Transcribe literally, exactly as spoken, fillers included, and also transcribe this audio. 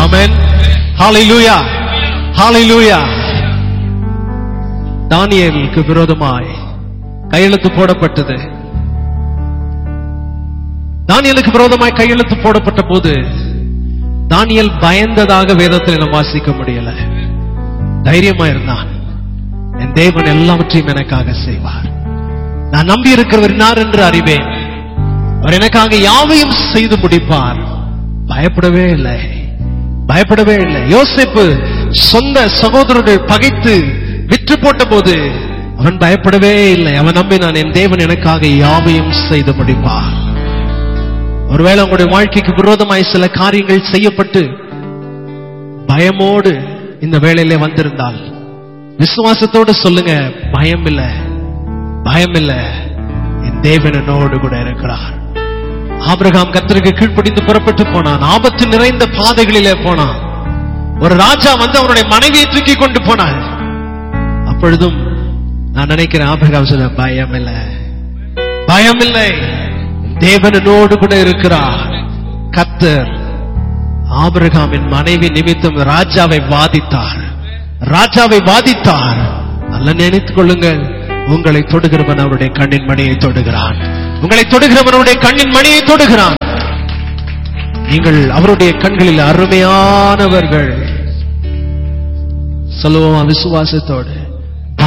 ஆமென். ஹல்லேலூயா, ஹல்லேலூயா. தானியேலுக்கு விரோதமாய் கையெழுத்து போடப்பட்டது. தானியேலுக்கு விரோதமாய் கையெழுத்து போடப்பட்ட போது தானியேல் பயந்ததாக வேதத்தில் நாம் வாசிக்க முடியல. தைரியமா இருந்தான். என் தேவன் எல்லாவற்றையும் எனக்காக செய்வார். நான் நம்பி இருக்கிறவர் யார் என்று அறிவேன். அவர் எனக்காக யாவையும் செய்து முடிப்பார். பயப்படவே இல்லை, பயப்படவே இல்லை. யோசேப்பு சொந்த சகோதரர்கள் பகைத்து விற்று போட்ட போது அவன் பயப்படவே இல்லை. அவன் நம்பினான், என் தேவன் எனக்காக யாவையும் செய்து முடிப்பார். ஒருவேளை உங்களுடைய வாழ்க்கைக்கு விரோதமாய் சில காரியங்கள் செய்யப்பட்டு பயமோடு இந்த வேளையிலே வந்திருந்தால் விசுவாசத்தோடு சொல்லுங்க, பயம் இல்ல, பயம் இல்ல, என் தேவன் என்னோடு கூட இருக்கிறார். ஆபிரகாம் கர்த்தருக்கு கீழ்ப்படிந்து புறப்பட்டு போனான். ஆபத்து நிறைந்த பாதைகளிலே போனான். ஒரு ராஜா வந்து அவனுடைய மனைவியை தூக்கி கொண்டு போனான். அப்பொழுதும் நான் நினைக்கிறேன், ஆபிரகாம் சொன்ன, பயம் இல்லை, பயம் இல்லை, தேவன் என்னோடு கூட இருக்கிறார். கர்த்தர் ஆபிரகாமின் மனைவி நிமித்தம் ராஜாவை வாதித்தார், ராஜாவை வாதித்தார். அல்ல நினைத்துக் கொள்ளுங்கள், உங்களை தொடுகிறவன் அவருடைய கண்ணின் மணியை தொடுகிறான். உங்களை தொடுகிறவன் அவருடைய கண்ணின் மணியை தொடுகிறான். நீங்கள் அவருடைய கண்களில் அருமையானவர்கள். சொல்லுவோமா விசுவாசத்தோடு?